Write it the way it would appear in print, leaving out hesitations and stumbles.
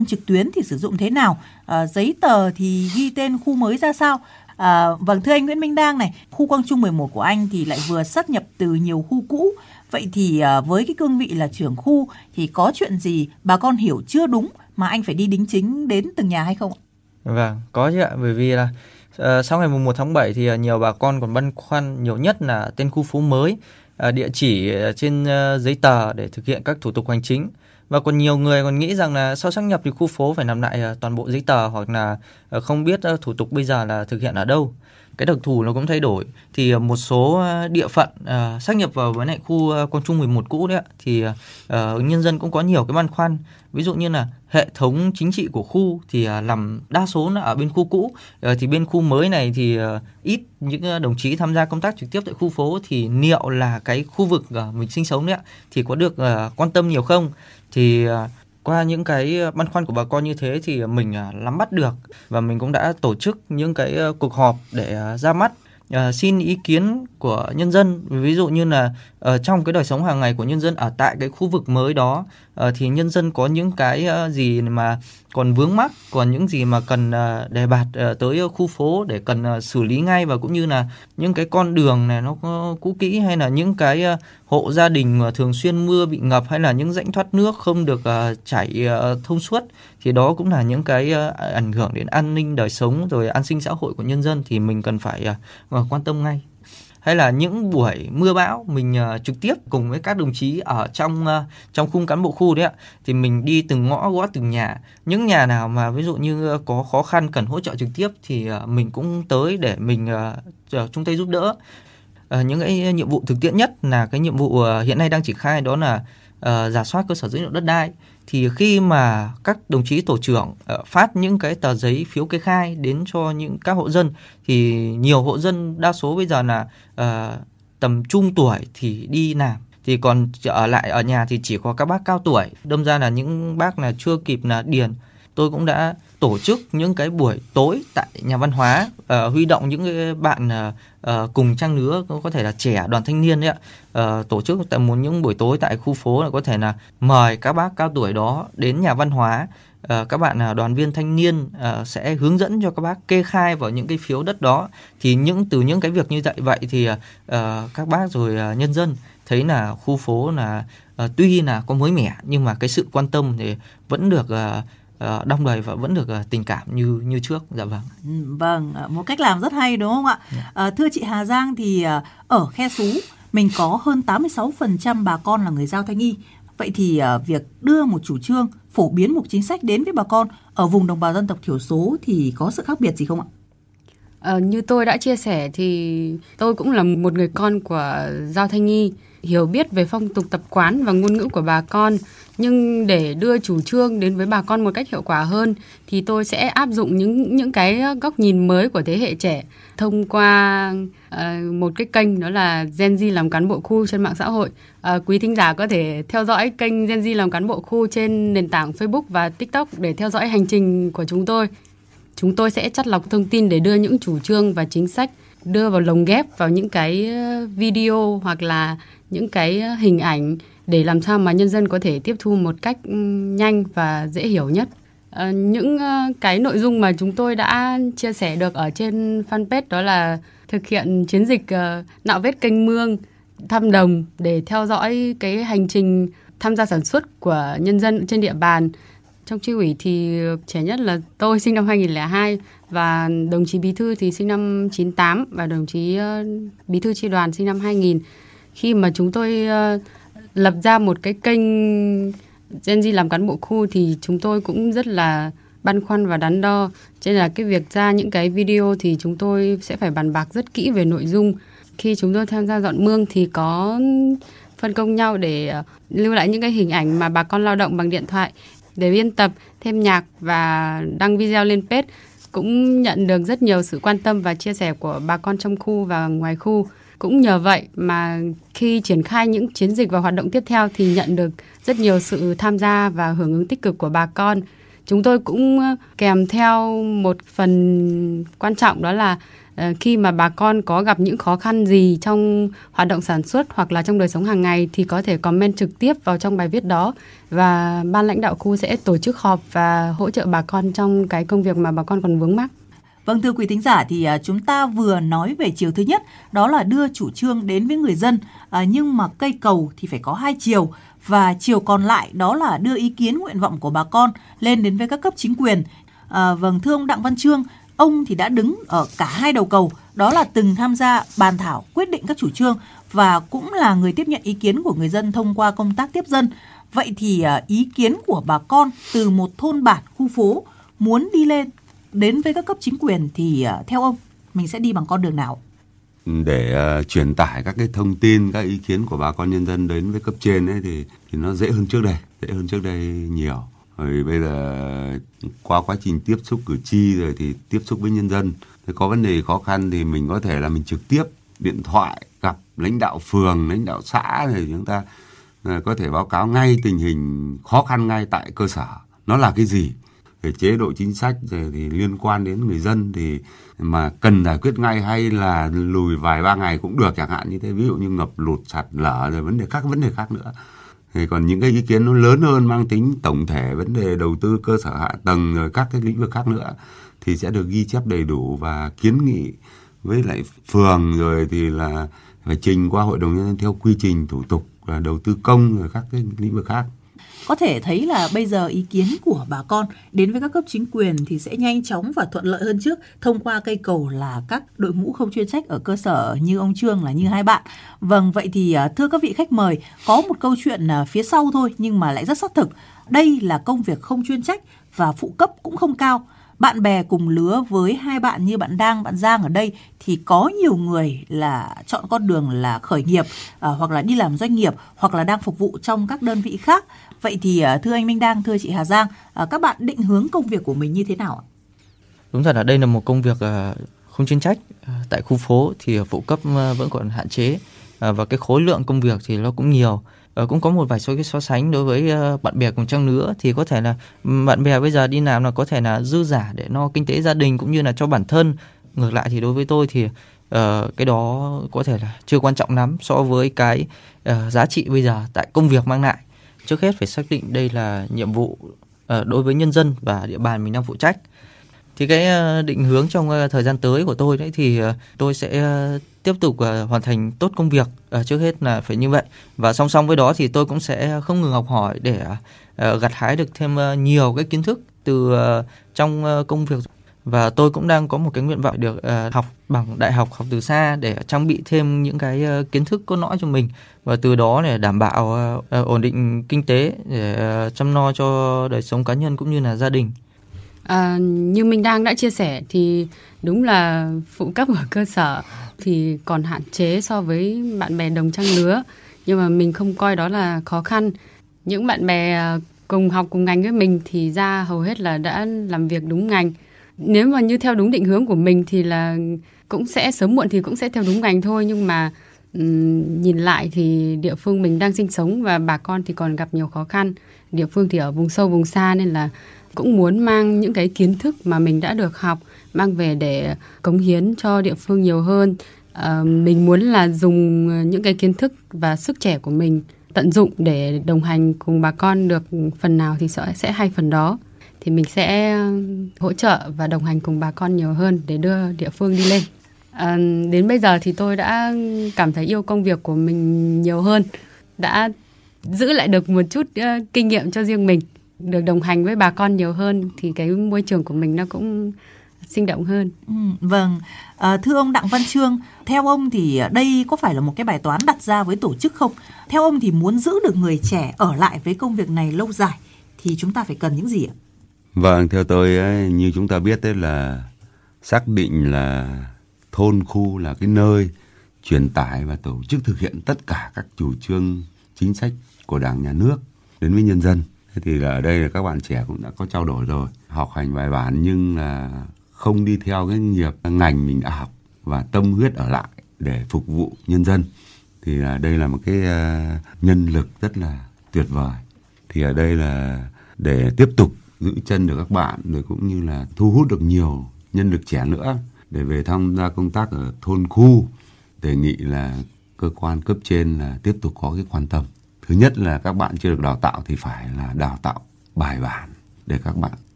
trực tuyến thì sử dụng thế nào, giấy tờ thì ghi tên khu mới ra sao? Vâng, thưa anh Nguyễn Minh Đang này, khu Quang Trung 11 của anh thì lại vừa sáp nhập từ nhiều khu cũ. Vậy thì với cái cương vị là trưởng khu thì có chuyện gì bà con hiểu chưa đúng mà anh phải đi đính chính đến từng nhà hay không ạ? Vâng, có chứ ạ, bởi vì là sau ngày mùng 1 tháng 7 thì nhiều bà con còn băn khoăn nhiều nhất là tên khu phố mới, địa chỉ trên giấy tờ để thực hiện các thủ tục hành chính. Và còn nhiều người còn nghĩ rằng là sau sáp nhập thì khu phố phải làm lại toàn bộ giấy tờ, hoặc là không biết thủ tục bây giờ là thực hiện ở đâu. Cái đặc thù nó cũng thay đổi. Thì một số địa phận sáp nhập vào với lại khu Quang Trung 11 cũ đấy ạ, thì nhân dân cũng có nhiều cái băn khoăn. Ví dụ như là hệ thống chính trị của khu thì nằm đa số là ở bên khu cũ, thì bên khu mới này thì ít những đồng chí tham gia công tác trực tiếp tại khu phố, thì liệu là cái khu vực mình sinh sống đấy ạ thì có được quan tâm nhiều không? Thì qua những cái băn khoăn của bà con như thế thì mình nắm bắt được, và mình cũng đã tổ chức những cái cuộc họp để ra mắt, xin ý kiến của nhân dân. Ví dụ như là trong cái đời sống hàng ngày của nhân dân ở tại cái khu vực mới đó, thì nhân dân có những cái gì mà còn vướng mắc, còn những gì mà cần đề bạt tới khu phố để cần xử lý ngay, và cũng như là những cái con đường này nó cũ kỹ, hay là những cái hộ gia đình mà thường xuyên mưa bị ngập, hay là những rãnh thoát nước không được chảy thông suốt, thì đó cũng là những cái ảnh hưởng đến an ninh đời sống rồi an sinh xã hội của nhân dân, thì mình cần phải quan tâm ngay. Hay là những buổi mưa bão, mình trực tiếp cùng với các đồng chí ở trong khung cán bộ khu đấy ạ, thì mình đi từng ngõ gõ từng nhà. Những nhà nào mà ví dụ như có khó khăn cần hỗ trợ trực tiếp thì mình cũng tới để mình chung tay giúp đỡ. Những cái nhiệm vụ thực tiễn nhất là cái nhiệm vụ hiện nay đang triển khai, đó là rà soát cơ sở dữ liệu đất đai. Thì khi mà các đồng chí tổ trưởng phát những cái tờ giấy phiếu kê khai đến cho các hộ dân, thì nhiều hộ dân đa số bây giờ là tầm trung tuổi thì đi làm, thì còn ở lại ở nhà thì chỉ có các bác cao tuổi, đâm ra là những bác là chưa kịp là điền. Tôi cũng đã tổ chức những cái buổi tối tại nhà văn hóa, huy động những cái bạn cùng trang lứa, có thể là trẻ, đoàn thanh niên đấy ạ, tổ chức tại những buổi tối tại khu phố, là có thể là mời các bác cao tuổi đó đến nhà văn hóa. Các bạn đoàn viên thanh niên sẽ hướng dẫn cho các bác kê khai vào những cái phiếu đất đó. Thì từ những cái việc như vậy thì các bác rồi nhân dân thấy là khu phố là tuy là có mới mẻ, nhưng mà cái sự quan tâm thì vẫn được đong đầy và vẫn được tình cảm như trước. Dạ vâng. Vâng, một cách làm rất hay đúng không ạ? Thưa chị Hà Giang, thì ở Khe Sú mình có hơn 86% bà con là người Dao Thanh Y. Vậy thì việc đưa một chủ trương, phổ biến một chính sách đến với bà con ở vùng đồng bào dân tộc thiểu số thì có sự khác biệt gì không ạ? Như tôi đã chia sẻ thì tôi cũng là một người con của Dao Thanh Y, hiểu biết về phong tục tập quán và ngôn ngữ của bà con. Nhưng để đưa chủ trương đến với bà con một cách hiệu quả hơn thì tôi sẽ áp dụng những cái góc nhìn mới của thế hệ trẻ thông qua một cái kênh, đó là Gen Z làm cán bộ khu trên mạng xã hội. Quý thính giả có thể theo dõi kênh Gen Z làm cán bộ khu trên nền tảng Facebook và TikTok để theo dõi hành trình của chúng tôi. Chúng tôi sẽ chắt lọc thông tin để đưa những chủ trương và chính sách, đưa vào lồng ghép vào những cái video hoặc là những cái hình ảnh, để làm sao mà nhân dân có thể tiếp thu một cách nhanh và dễ hiểu nhất. Những cái nội dung mà chúng tôi đã chia sẻ được ở trên fanpage, đó là thực hiện chiến dịch nạo vét kênh mương, thăm đồng để theo dõi cái hành trình tham gia sản xuất của nhân dân trên địa bàn. Trong chi ủy thì trẻ nhất là tôi, sinh năm 2002, và đồng chí bí thư thì sinh năm 98, và đồng chí bí thư chi đoàn sinh năm 2000. Khi mà chúng tôi lập ra một cái kênh Gen Z làm cán bộ khu thì chúng tôi cũng rất là băn khoăn và đắn đo. Cho nên là cái việc ra những cái video thì chúng tôi sẽ phải bàn bạc rất kỹ về nội dung. Khi chúng tôi tham gia dọn mương thì có phân công nhau để lưu lại những cái hình ảnh mà bà con lao động bằng điện thoại, để biên tập thêm nhạc và đăng video lên page. Cũng nhận được rất nhiều sự quan tâm và chia sẻ của bà con trong khu và ngoài khu. Cũng nhờ vậy mà khi triển khai những chiến dịch và hoạt động tiếp theo thì nhận được rất nhiều sự tham gia và hưởng ứng tích cực của bà con. chúng tôi cũng kèm theo một phần quan trọng, đó là khi mà bà con có gặp những khó khăn gì trong hoạt động sản xuất hoặc là trong đời sống hàng ngày thì có thể comment trực tiếp vào trong bài viết đó, và ban lãnh đạo khu sẽ tổ chức họp và hỗ trợ bà con trong cái công việc mà bà con còn vướng mắc. Vâng, thưa quý thính giả, thì chúng ta vừa nói về chiều thứ nhất, đó là đưa chủ trương đến với người dân, nhưng mà cây cầu thì phải có 2 chiều, và chiều còn lại đó là đưa ý kiến nguyện vọng của bà con lên đến với các cấp chính quyền. Vâng, thưa ông Đặng Văn Trương, ông thì đã đứng ở cả hai đầu cầu, đó là từng tham gia bàn thảo quyết định các chủ trương và cũng là người tiếp nhận ý kiến của người dân thông qua công tác tiếp dân. Vậy thì ý kiến của bà con từ một thôn bản, khu phố muốn đi lên đến với các cấp chính quyền thì theo ông mình sẽ đi bằng con đường nào? Để truyền tải các cái thông tin, các ý kiến của bà con nhân dân đến với cấp trên ấy thì nó dễ hơn trước đây nhiều. Rồi bây giờ qua quá trình tiếp xúc cử tri rồi thì tiếp xúc với nhân dân, thì có vấn đề khó khăn thì mình có thể là mình trực tiếp điện thoại gặp lãnh đạo phường, lãnh đạo xã, thì chúng ta có thể báo cáo ngay tình hình khó khăn ngay tại cơ sở nó là cái gì, về chế độ chính sách rồi thì liên quan đến người dân thì mà cần giải quyết ngay hay là lùi vài ba ngày cũng được chẳng hạn như thế, ví dụ như ngập lụt, sạt lở rồi các vấn đề khác nữa. Thì còn những cái ý kiến nó lớn hơn, mang tính tổng thể, vấn đề đầu tư cơ sở hạ tầng rồi các cái lĩnh vực khác nữa thì sẽ được ghi chép đầy đủ và kiến nghị với lại phường, rồi thì là phải trình qua hội đồng nhân dân theo quy trình thủ tục và đầu tư công rồi các cái lĩnh vực khác. Có thể thấy là bây giờ ý kiến của bà con đến với các cấp chính quyền thì sẽ nhanh chóng và thuận lợi hơn trước thông qua cây cầu là các đội ngũ không chuyên trách ở cơ sở như ông Trương, là như hai bạn. Vâng, vậy thì thưa các vị khách mời, có một câu chuyện phía sau thôi nhưng mà lại rất xác thực. Đây là công việc không chuyên trách và phụ cấp cũng không cao. Bạn bè cùng lứa với hai bạn như bạn Đang, bạn Giang ở đây thì có nhiều người là chọn con đường là khởi nghiệp, hoặc là đi làm doanh nghiệp, hoặc là đang phục vụ trong các đơn vị khác. Vậy thì thưa anh Minh Đang, thưa chị Hà Giang, các bạn định hướng công việc của mình như thế nào ạ? Đúng thật là đây là một công việc không chuyên trách. Tại khu phố thì phụ cấp vẫn còn hạn chế, và cái khối lượng công việc thì nó cũng nhiều. Cũng có một vài số cái so sánh đối với bạn bè cùng trang lứa thì có thể là bạn bè bây giờ đi làm là có thể là dư giả để no kinh tế gia đình cũng như là cho bản thân. Ngược lại thì đối với tôi thì cái đó có thể là chưa quan trọng lắm so với cái giá trị bây giờ tại công việc mang lại. Trước hết phải xác định đây là nhiệm vụ đối với nhân dân và địa bàn mình đang phụ trách. Thì cái định hướng trong thời gian tới của tôi đấy thì tôi sẽ tiếp tục hoàn thành tốt công việc, trước hết là phải như vậy. Và song song với đó thì tôi cũng sẽ không ngừng học hỏi để gặt hái được thêm nhiều cái kiến thức từ trong công việc. Và tôi cũng đang có một cái nguyện vọng được học bằng đại học, học từ xa để trang bị thêm những cái kiến thức cốt lõi cho mình, và từ đó để đảm bảo ổn định kinh tế để chăm lo cho đời sống cá nhân cũng như là gia đình. Như mình đang đã chia sẻ thì đúng là phụ cấp ở cơ sở thì còn hạn chế so với bạn bè đồng trang lứa, nhưng mà mình không coi đó là khó khăn. Những bạn bè cùng học cùng ngành với mình thì ra hầu hết là đã làm việc đúng ngành. Nếu mà như theo đúng định hướng của mình thì là cũng sẽ sớm muộn thì cũng sẽ theo đúng ngành thôi, nhưng mà nhìn lại thì địa phương mình đang sinh sống và bà con thì còn gặp nhiều khó khăn. Địa phương thì ở vùng sâu vùng xa nên là cũng muốn mang những cái kiến thức mà mình đã được học mang về để cống hiến cho địa phương nhiều hơn. Mình muốn là dùng những cái kiến thức và sức trẻ của mình tận dụng để đồng hành cùng bà con được phần nào thì sẽ hay phần đó. Thì mình sẽ hỗ trợ và đồng hành cùng bà con nhiều hơn để đưa địa phương đi lên. Đến bây giờ thì tôi đã cảm thấy yêu công việc của mình nhiều hơn, đã giữ lại được một chút kinh nghiệm cho riêng mình, được đồng hành với bà con nhiều hơn thì cái môi trường của mình nó cũng sinh động hơn. Vâng, thưa ông Đặng Văn Trương, theo ông thì đây có phải là một cái bài toán đặt ra với tổ chức không? Theo ông thì muốn giữ được người trẻ ở lại với công việc này lâu dài thì chúng ta phải cần những gì ạ? Vâng, theo tôi ấy, như chúng ta biết đấy là xác định là thôn khu là cái nơi truyền tải và tổ chức thực hiện tất cả các chủ trương chính sách của Đảng, Nhà nước đến với nhân dân. Thế thì ở đây là các bạn trẻ cũng đã có trao đổi rồi, học hành bài bản nhưng là không đi theo cái nghiệp ngành mình đã học và tâm huyết ở lại để phục vụ nhân dân. Thì đây là một cái nhân lực rất là tuyệt vời. Thì ở đây là để tiếp tục giữ chân được các bạn, rồi cũng như là thu hút được nhiều nhân lực trẻ nữa để về tham gia công tác ở thôn khu. Đề nghị là cơ quan cấp trên là tiếp tục có cái quan tâm. Thứ nhất là các bạn chưa được đào tạo thì phải là đào tạo bài bản để các bạn